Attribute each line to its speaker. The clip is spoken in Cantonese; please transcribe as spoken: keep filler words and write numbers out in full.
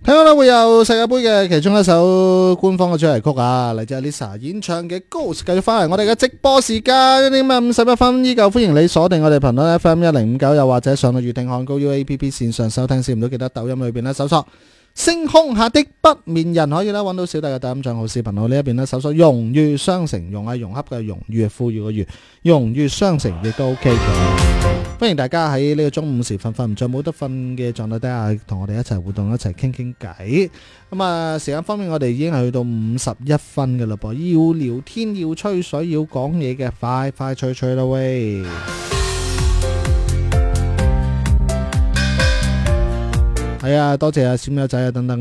Speaker 1: 聽講咧會有世界盃嘅其中一首官方嘅主題曲啊，嚟自 Lisa 演唱嘅《Ghost》。繼續翻嚟我哋嘅直播時間，啲咩五十一分，依舊歡迎你鎖定我哋頻率 F M 一零五九，又或者上到粵聽漢高 U A P P 線上收聽，試唔到記得抖音裏邊咧搜索星空下的北面人，可以咧揾到小弟嘅抖音賬號視頻號呢一邊咧搜索融裕商城，融係融洽嘅融，裕係富裕嘅裕，融裕商城亦都 OK 嘅。歡迎大家喺呢個中午時分瞓唔着冇得瞓嘅狀態底下，同我哋一齊互動，一齊傾傾偈。咁啊，時間方面我哋已經係去到五十一分嘅啦噃，要聊天要吹水要講嘢嘅，快快脆脆啦喂！係啊，多謝啊閃友仔啊等等。